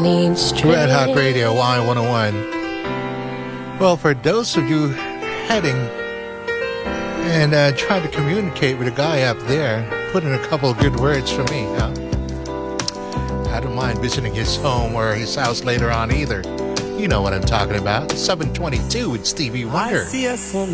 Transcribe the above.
shining straight. Red Hot Radio Y101. Well, for those of you heading and trying to communicate with a guy up there, put in a couple of good words for me, huh? I don't mind visiting his home or his house later on either. You know what I'm talking about. 722 with Stevie Wonder.